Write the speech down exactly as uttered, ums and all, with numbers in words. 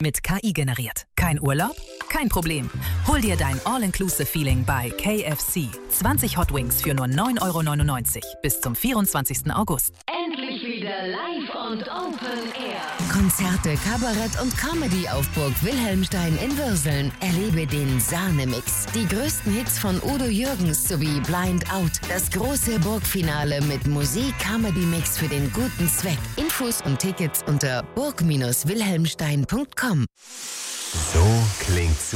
Mit K I generiert. Kein Urlaub? Kein Problem. Hol dir dein All-Inclusive-Feeling bei K F C. zwanzig Hot Wings für nur neun Euro neunundneunzig bis zum vierundzwanzigsten August. Endlich wieder live und Open Air. Konzerte, Kabarett und Comedy auf Burg Wilhelmstein in Würseln. Erlebe den Sahne-Mix. Die größten Hits von Udo Jürgens sowie Blind Out. Das große Burgfinale mit Musik-Comedy-Mix für den guten Zweck. Infos und Tickets unter burg Bindestrich wilhelmstein Punkt com. So klingt's.